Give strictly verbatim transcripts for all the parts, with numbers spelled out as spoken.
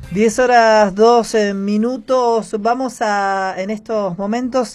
diez horas doce minutos. Vamos a, en estos momentos,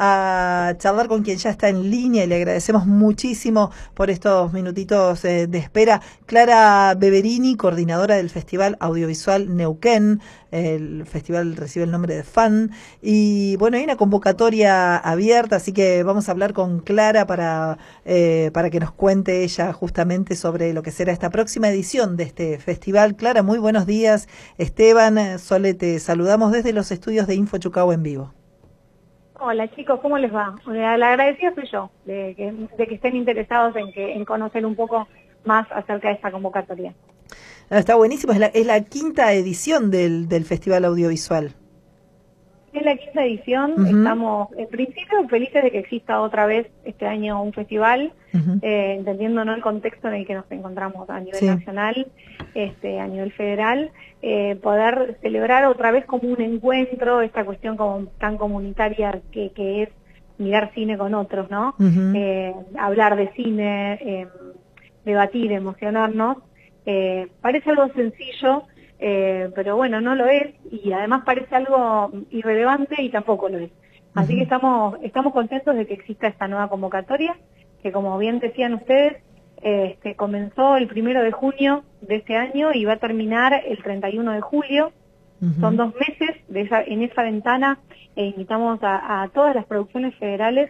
a charlar con quien ya está en línea y le agradecemos muchísimo por estos minutitos eh, de espera. Clara Beverini, coordinadora del Festival Audiovisual Neuquén. El festival recibe el nombre de F A N. Y bueno, hay una convocatoria abierta, así que vamos a hablar con Clara para, eh, para que nos cuente ella justamente sobre lo que será esta próxima edición de este festival. Clara, muy buenos días. Esteban, Sole, te saludamos desde los estudios de Info Chucao en vivo. Hola chicos, ¿cómo les va? La agradecida soy yo, de que, de que estén interesados en, que, en conocer un poco más acerca de esta convocatoria. Está buenísimo, es la, es la quinta edición del, del Festival Audiovisual. Es la quinta edición, uh-huh. Estamos en principio felices de que exista otra vez este año un festival, uh-huh. eh, entendiendo ¿no? el contexto en el que nos encontramos a nivel sí. nacional, este, a nivel federal, eh, poder celebrar otra vez como un encuentro, esta cuestión como tan comunitaria que, que es mirar cine con otros, ¿no? Uh-huh. eh, hablar de cine, eh, debatir, emocionarnos, eh, parece algo sencillo, Eh, pero bueno, no lo es y además parece algo irrelevante y tampoco lo es. Así uh-huh. que estamos estamos contentos de que exista esta nueva convocatoria, que como bien decían ustedes, eh, este, comenzó el primero de junio de este año y va a terminar el treinta y uno de julio. Uh-huh. Son dos meses de esa, en esa ventana e invitamos a, a todas las producciones federales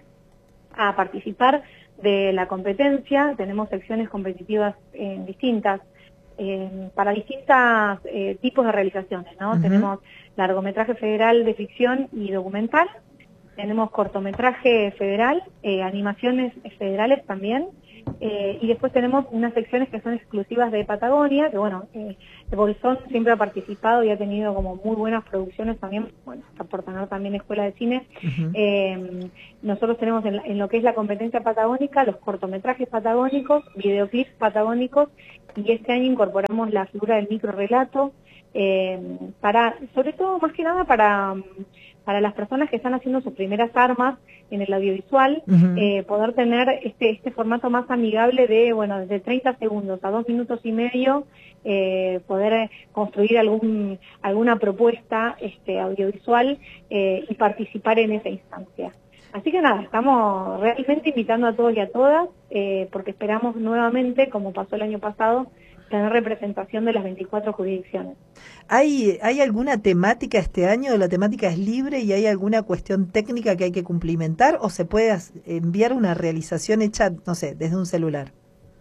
a participar de la competencia. Tenemos secciones competitivas eh, distintas. Eh, para distintos eh, tipos de realizaciones, ¿no? Uh-huh. Tenemos largometraje federal de ficción y documental, tenemos cortometraje federal, eh, animaciones federales también, eh, y después tenemos unas secciones que son exclusivas de Patagonia, que bueno, eh, Bolsón siempre ha participado y ha tenido como muy buenas producciones también, bueno, por tener también escuela de cine. Uh-huh. eh, nosotros tenemos en, en lo que es la competencia patagónica, los cortometrajes patagónicos, videoclips patagónicos, y este año incorporamos la figura del microrrelato, eh, para, sobre todo, más que nada, para, para las personas que están haciendo sus primeras armas en el audiovisual, uh-huh. eh, poder tener este, este formato más amigable de, bueno, desde treinta segundos a dos minutos y medio, eh, poder construir algún, alguna propuesta este, audiovisual eh, y participar en esa instancia. Así que nada, estamos realmente invitando a todos y a todas, eh, porque esperamos nuevamente, como pasó el año pasado, tener representación de las veinticuatro jurisdicciones. ¿Hay, ¿Hay alguna temática este año? ¿La temática es libre y hay alguna cuestión técnica que hay que cumplimentar? ¿O se puede enviar una realización hecha, no sé, desde un celular?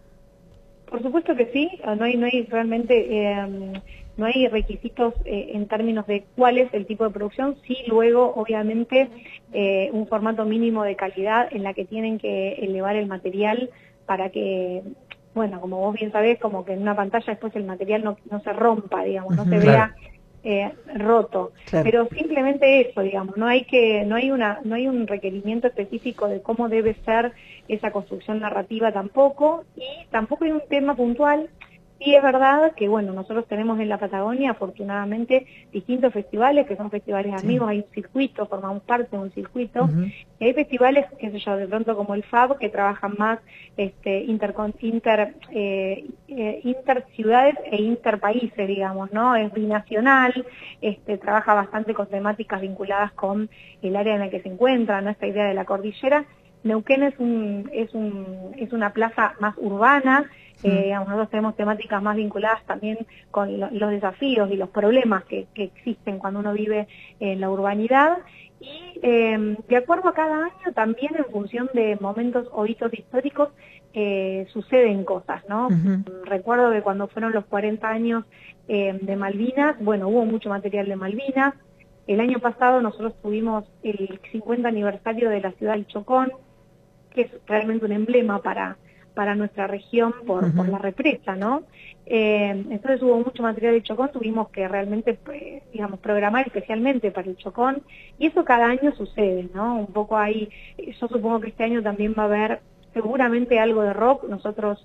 Por supuesto que sí, no hay, no hay realmente... Eh, no hay requisitos eh, en términos de cuál es el tipo de producción, sí luego obviamente eh, un formato mínimo de calidad en la que tienen que elevar el material para que, bueno, como vos bien sabés, como que en una pantalla después el material no, no se rompa, digamos, no uh-huh, se claro. vea eh, roto, claro. Pero simplemente eso, digamos, no hay que, no hay una, no hay un requerimiento específico de cómo debe ser esa construcción narrativa tampoco, y tampoco hay un tema puntual. Sí es verdad que, bueno, nosotros tenemos en la Patagonia, afortunadamente, distintos festivales, que son festivales sí. amigos, hay un circuito, formamos parte de un circuito, uh-huh. y hay festivales, qué sé yo, de pronto como el F A B, que trabajan más este, inter, inter, eh, eh, interciudades e interpaíses, digamos, ¿no? Es binacional, este, trabaja bastante con temáticas vinculadas con el área en la que se encuentra, ¿no? Esta idea de la cordillera. Neuquén es, un, es, un, es una plaza más urbana. Eh, digamos, nosotros tenemos temáticas más vinculadas también con lo, los desafíos y los problemas que, que existen cuando uno vive en la urbanidad, y eh, de acuerdo a cada año también en función de momentos o hitos históricos eh, suceden cosas, ¿no? Uh-huh. Recuerdo que cuando fueron los cuarenta años eh, de Malvinas, bueno, hubo mucho material de Malvinas. El año pasado nosotros tuvimos el cincuenta aniversario de la ciudad del Chocón, que es realmente un emblema para para nuestra región por, uh-huh. por la represa, ¿no? Eh, entonces hubo mucho material de Chocón, tuvimos que realmente, pues, digamos, programar especialmente para el Chocón, y eso cada año sucede, ¿no? Un poco ahí, yo supongo que este año también va a haber seguramente algo de rock. Nosotros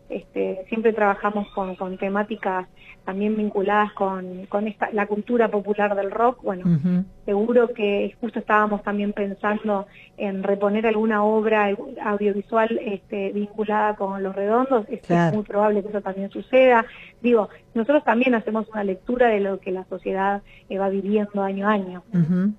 este, siempre trabajamos con, con temáticas también vinculadas con, con esta, la cultura popular del rock. Bueno, uh-huh. seguro que justo estábamos también pensando en reponer alguna obra audiovisual este, vinculada con Los Redondos. Es, claro. es muy probable que eso también suceda. Digo, nosotros también hacemos una lectura de lo que la sociedad eh, va viviendo año a año. Uh-huh.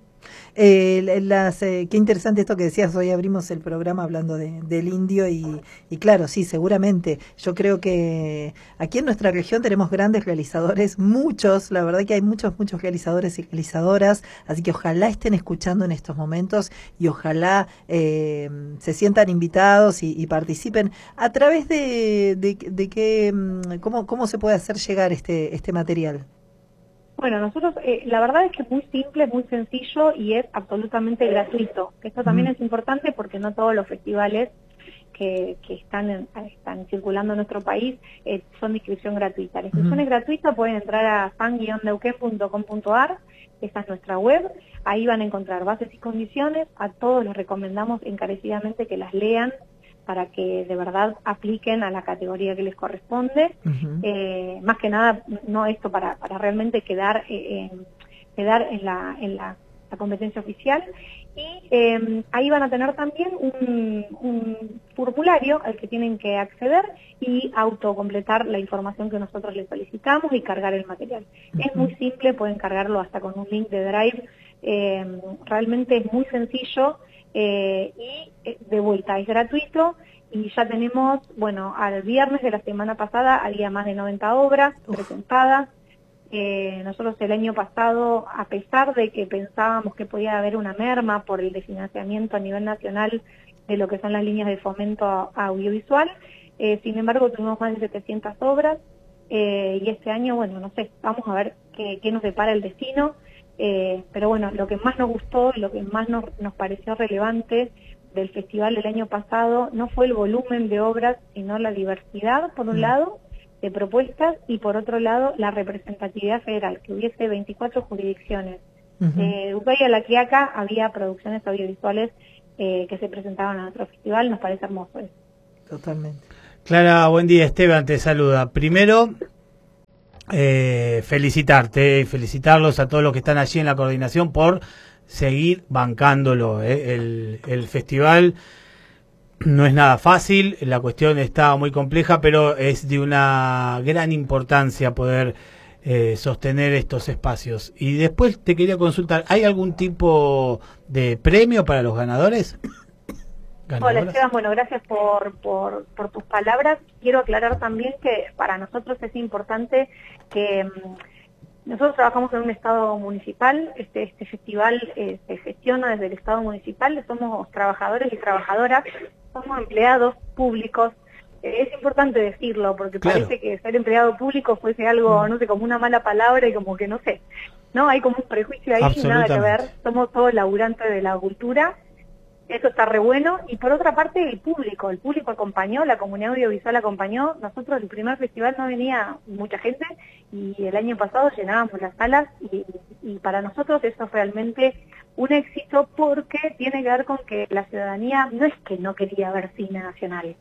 Eh, las, eh, qué interesante esto que decías, hoy abrimos el programa hablando de, del indio y, y claro, sí, seguramente, yo creo que aquí en nuestra región tenemos grandes realizadores, muchos, la verdad que hay muchos, muchos realizadores y realizadoras, así que ojalá estén escuchando en estos momentos y ojalá eh, se sientan invitados y, y participen a través de, de, de que, cómo, cómo se puede hacer llegar este, este material. Bueno, nosotros, eh, la verdad es que es muy simple, es muy sencillo y es absolutamente gratuito. Esto también mm. es importante porque no todos los festivales que, que están, en, están circulando en nuestro país eh, son de inscripción gratuita. La inscripción mm. es gratuita, pueden entrar a fan guion neuquén punto com punto a r, esa es nuestra web, ahí van a encontrar bases y condiciones, a todos les recomendamos encarecidamente que las lean, para que de verdad apliquen a la categoría que les corresponde. Uh-huh. Eh, más que nada, no esto para, para realmente quedar, eh, quedar en, la, en la, la competencia oficial. Y eh, ahí van a tener también un, un formulario al que tienen que acceder y autocompletar la información que nosotros les solicitamos y cargar el material. Uh-huh. Es muy simple, pueden cargarlo hasta con un link de Drive. Eh, realmente es muy sencillo. Eh, y de vuelta es gratuito y ya tenemos, bueno, al viernes de la semana pasada había más de noventa obras Uf. presentadas. Eh, nosotros el año pasado, a pesar de que pensábamos que podía haber una merma por el desfinanciamiento a nivel nacional de lo que son las líneas de fomento audiovisual, eh, sin embargo tuvimos más de setecientas obras eh, y este año, bueno, no sé, vamos a ver qué, qué nos depara el destino. Eh, pero bueno, lo que más nos gustó, lo que más nos, nos pareció relevante del festival del año pasado no fue el volumen de obras, sino la diversidad, por un mm. lado, de propuestas, y por otro lado, la representatividad federal, que hubiese veinticuatro jurisdicciones. Uh-huh. De Uruguay a La Quiaca había producciones audiovisuales eh, que se presentaban a nuestro festival, nos parece hermoso eso. Totalmente. Clara, buen día, Esteban te saluda. Primero, Eh, felicitarte y felicitarlos a todos los que están allí en la coordinación por seguir bancándolo. Eh. El, el festival no es nada fácil, la cuestión está muy compleja, pero es de una gran importancia poder eh, sostener estos espacios. Y después te quería consultar, ¿hay algún tipo de premio para los ganadores? Hola Esteban, bueno, gracias por, por, por tus palabras. Quiero aclarar también que para nosotros es importante que um, nosotros trabajamos en un estado municipal, este, este festival eh, se gestiona desde el estado municipal, somos trabajadores y trabajadoras, somos empleados públicos. Eh, es importante decirlo porque claro. parece que ser empleado público fuese algo, no sé, como una mala palabra y como que no sé, ¿no? Hay como un prejuicio ahí, nada que ver, somos todos laburantes de la cultura. Eso está re bueno. Y por otra parte, el público. El público acompañó, la comunidad audiovisual acompañó. Nosotros, el primer festival no venía mucha gente y el año pasado llenábamos las salas y, y para nosotros eso es realmente un éxito porque tiene que ver con que la ciudadanía no es que no quería ver cine nacional.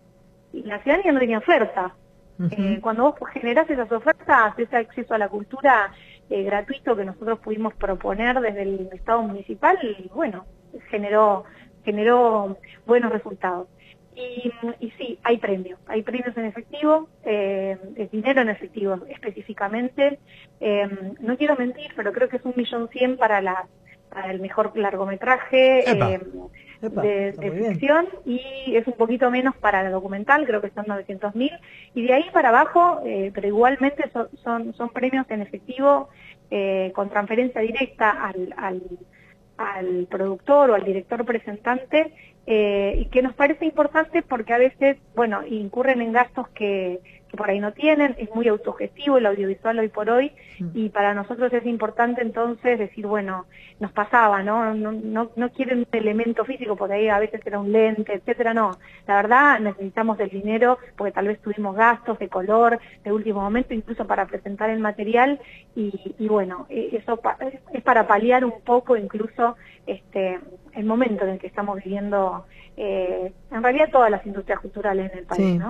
La ciudadanía no tenía oferta. Uh-huh. Eh, cuando vos generás esas ofertas, ese acceso a la cultura eh, gratuito que nosotros pudimos proponer desde el Estado municipal, y bueno, generó... generó buenos resultados. Y, y sí, hay premios, hay premios en efectivo, eh, es dinero en efectivo específicamente. Eh, no quiero mentir, pero creo que es un millón cien para, la, para el mejor largometraje eh, Epa, de, de ficción y es un poquito menos para el documental, creo que son novecientos mil. Y de ahí para abajo, eh, pero igualmente son, son, son premios en efectivo eh, con transferencia directa al... al al productor o al director presentante, eh, y que nos parece importante porque a veces, bueno, incurren en gastos que, que por ahí no tienen, es muy autogestivo el audiovisual hoy por hoy, mm. y para nosotros es importante entonces decir, bueno, nos pasaba, ¿no? No, no, no quieren un elemento físico, porque ahí a veces era un lente, etcétera, no. La verdad, necesitamos del dinero, porque tal vez tuvimos gastos de color, de último momento, incluso para presentar el material, y, y bueno, eso es para paliar un poco incluso este el momento en el que estamos viviendo, eh, en realidad todas las industrias culturales en el país, sí. ¿no?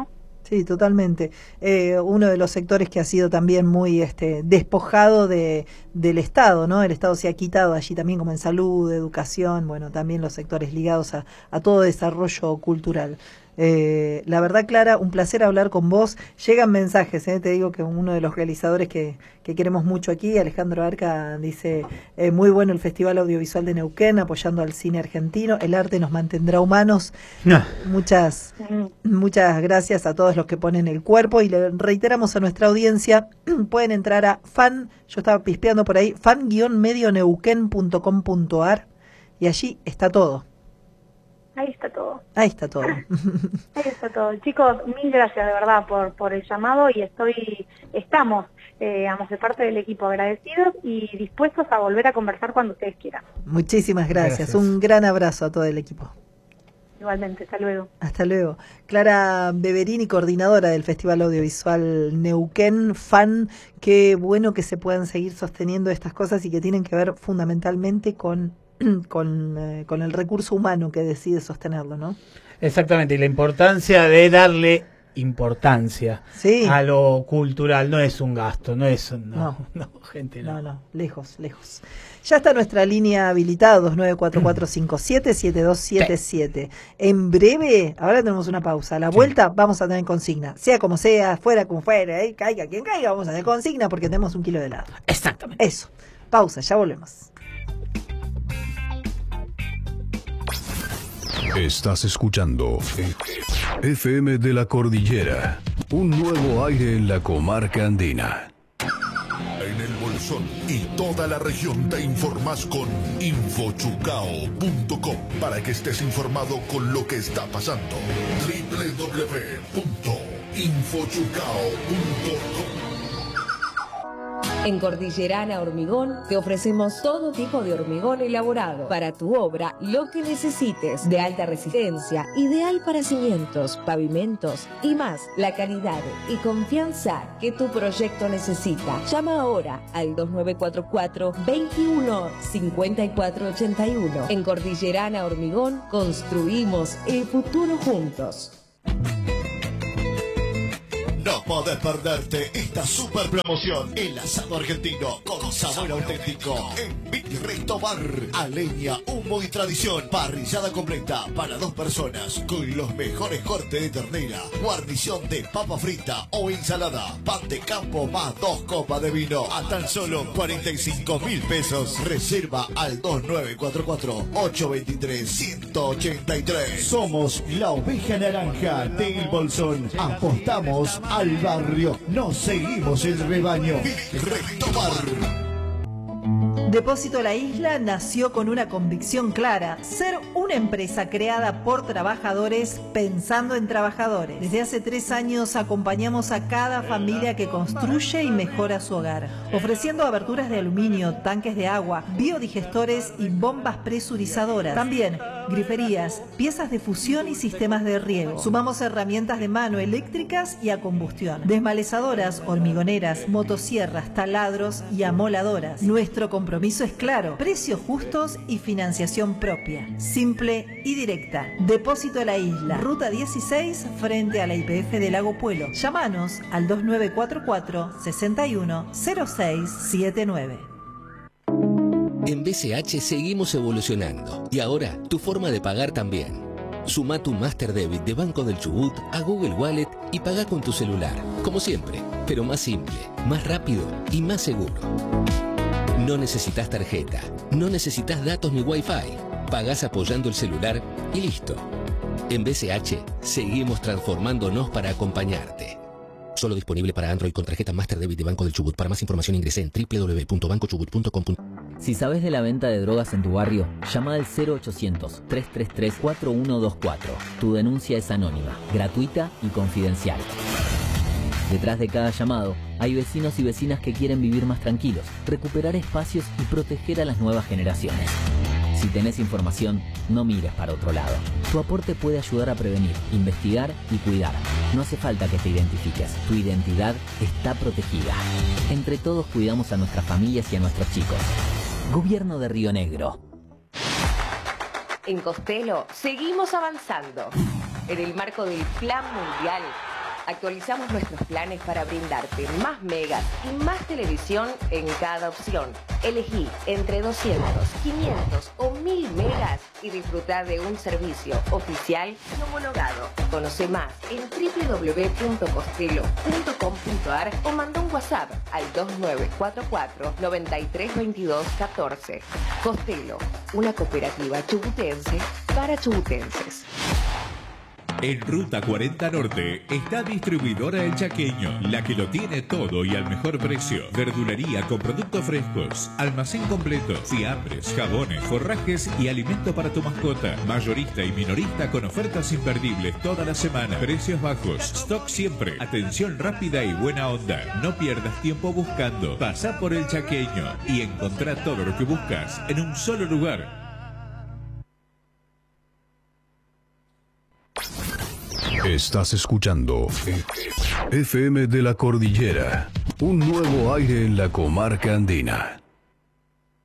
Sí, totalmente. Eh, uno de los sectores que ha sido también muy este, despojado de, del Estado, ¿no? El Estado se ha quitado allí también, como en salud, educación, bueno, también los sectores ligados a, a todo desarrollo cultural. Eh, la verdad, Clara, un placer hablar con vos. Llegan mensajes, ¿eh? Te digo que uno de los realizadores que, que queremos mucho aquí, Alejandro Arca, dice, eh, muy bueno el Festival Audiovisual de Neuquén, apoyando al cine argentino, el arte nos mantendrá humanos. No. Muchas, muchas gracias a todos los que ponen el cuerpo y le reiteramos a nuestra audiencia, pueden entrar a fan, yo estaba pispeando por ahí, fan guion medio neuquén punto com punto ar y allí está todo. Ahí está todo. Ahí está todo. Ahí está todo. Chicos, mil gracias de verdad por, por el llamado y estoy, estamos, eh, digamos, de parte del equipo agradecidos y dispuestos a volver a conversar cuando ustedes quieran. Muchísimas gracias. gracias. Un gran abrazo a todo el equipo. Igualmente, hasta luego. Hasta luego. Clara Beverini, coordinadora del Festival Audiovisual Neuquén, fan, qué bueno que se puedan seguir sosteniendo estas cosas y que tienen que ver fundamentalmente con Con, eh, con el recurso humano que decide sostenerlo, ¿no? Exactamente, y la importancia de darle importancia sí. a lo cultural, no es un gasto, no es no, no, no gente, no. no, no, lejos, lejos. Ya está nuestra línea habilitada, dos nueve cuatro cuatro cinco siete siete dos siete siete. En breve, ahora tenemos una pausa, a la vuelta sí. vamos a tener consigna, sea como sea, fuera como fuera, ¿eh? Caiga quien caiga, vamos a tener consigna porque tenemos un kilo de helado. Exactamente. Eso, pausa, ya volvemos. Estás escuchando F M de la Cordillera, un nuevo aire en la comarca andina. En el Bolsón y toda la región te informas con infochucao punto com para que estés informado con lo que está pasando. doble u doble u doble u punto infochucao punto com. En Cordillerana Hormigón te ofrecemos todo tipo de hormigón elaborado para tu obra, lo que necesites, de alta resistencia, ideal para cimientos, pavimentos y más, la calidad y confianza que tu proyecto necesita. Llama ahora al dos nueve cuatro cuatro, veintiuno, cincuenta y cuatro ochenta y uno. En Cordillerana Hormigón construimos el futuro juntos. No podés perderte esta super promoción. El asado argentino con sabor auténtico en Virresto Bar. A leña, humo y tradición. Parrillada completa para dos personas con los mejores cortes de ternera, guarnición de papa frita o ensalada, pan de campo más dos copas de vino a tan solo cuarenta y cinco mil pesos. Reserva al dos nueve cuatro cuatro, ocho dos tres, uno ocho tres. Somos la oveja naranja del Bolsón. Apostamos a al barrio, nos seguimos el rebaño. Retomar. Depósito La Isla nació con una convicción clara, ser una empresa creada por trabajadores pensando en trabajadores. Desde hace tres años acompañamos a cada familia que construye y mejora su hogar, ofreciendo aberturas de aluminio, tanques de agua, biodigestores y bombas presurizadoras. También griferías, piezas de fusión y sistemas de riego. Sumamos herramientas de mano eléctricas y a combustión, desmalezadoras, hormigoneras, motosierras, taladros y amoladoras. Nuestro compromiso es claro, precios justos y financiación propia, simple y directa. Depósito La Isla, ruta dieciséis, frente a la Y P F de Lago Puelo. Llámanos al dos nueve cuatro cuatro, seis uno cero seis siete nueve. En B C H seguimos evolucionando y ahora tu forma de pagar también. Suma tu Master Debit de Banco del Chubut a Google Wallet y paga con tu celular, como siempre, pero más simple, más rápido y más seguro. No necesitas tarjeta, no necesitas datos ni Wi-Fi, pagás apoyando el celular y listo. En B C H seguimos transformándonos para acompañarte. Solo disponible para Android con tarjeta Master Debit de Banco del Chubut. Para más información ingrese en doble u doble u doble u punto banco chubut punto com. Si sabes de la venta de drogas en tu barrio, llama al cero ochocientos, tres tres tres, cuatro uno dos cuatro. Tu denuncia es anónima, gratuita y confidencial. Detrás de cada llamado hay vecinos y vecinas que quieren vivir más tranquilos, recuperar espacios y proteger a las nuevas generaciones. Si tenés información, no mires para otro lado. Tu aporte puede ayudar a prevenir, investigar y cuidar. No hace falta que te identifiques. Tu identidad está protegida. Entre todos cuidamos a nuestras familias y a nuestros chicos. Gobierno de Río Negro. En Costello seguimos avanzando. En el marco del Plan Mundial Actualizamos nuestros planes para brindarte más megas y más televisión en cada opción. Elegí entre doscientos, quinientos o mil megas y disfrutar de un servicio oficial y homologado. Conoce más en doble u doble u doble u punto costelo punto com punto a r o manda un WhatsApp al dos nueve cuatro cuatro, nueve tres dos dos uno cuatro. Costelo, una cooperativa chubutense para chubutenses. En Ruta cuarenta Norte está distribuidora El Chaqueño, la que lo tiene todo y al mejor precio. Verdulería con productos frescos, almacén completo, fiambres, jabones, forrajes y alimento para tu mascota. Mayorista y minorista con ofertas imperdibles toda la semana. Precios bajos, stock siempre, atención rápida y buena onda. No pierdas tiempo buscando. Pasá por El Chaqueño y encontrá todo lo que buscas en un solo lugar. Estás escuchando F M de la Cordillera, un nuevo aire en la comarca andina.